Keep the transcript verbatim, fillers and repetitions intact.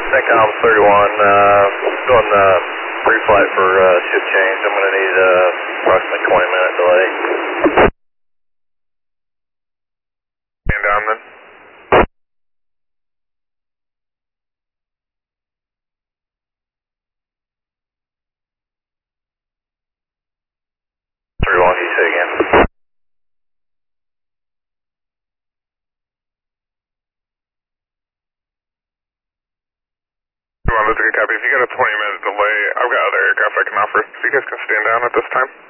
CENTCOM thirty-one, uh, doing the pre-flight for uh, ship change. I'm going to need uh, approximately twenty minute delay. Stand down then. thirty-one, can you say again? thirty-one, that's a good copy. If you got a twenty minute delay, I've got other aircraft I can offer, so you guys can stand down at this time.